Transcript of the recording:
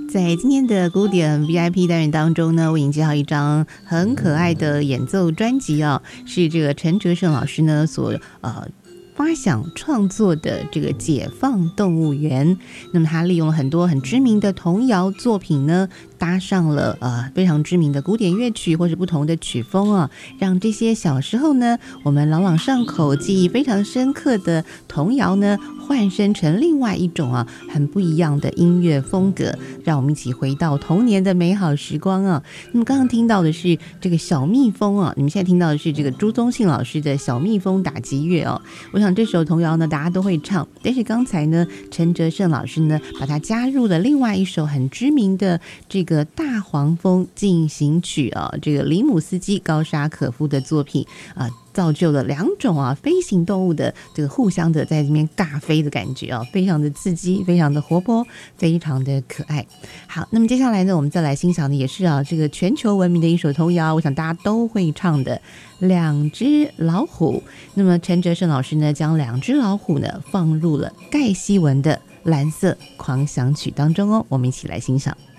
在今天的古典 VIP 单元当中呢，为您介绍一张很可爱的演奏专辑啊，是这个陈哲胜老师呢所发想创作的这个解放动物园。那么他利用了很多很知名的童谣作品呢，搭上了非常知名的古典乐曲或者不同的曲风啊，让这些小时候呢我们朗朗上口、记忆非常深刻的童谣呢，换身成另外一种很不一样的音乐风格，让我们一起回到童年的美好时光啊。那么刚刚听到的是这个小蜜蜂啊，你们现在听到的是这个朱宗庆老师的小蜜蜂打击乐哦。我想这首童谣呢大家都会唱，但是刚才呢陈哲胜老师呢把它加入了另外一首很知名的这个大黄蜂进行曲啊，这个里姆斯基高沙可夫的作品啊，造就了两种飞行动物的这个互相的在这边尬飞的感觉啊，非常的刺激，非常的活泼，非常的可爱。好，那么接下来呢，我们再来欣赏的也是这个全球闻名的一首童谣，我想大家都会唱的两只老虎。那么陈哲胜老师呢，将两只老虎呢放入了盖希文的蓝色狂想曲当中哦，我们一起来欣赏。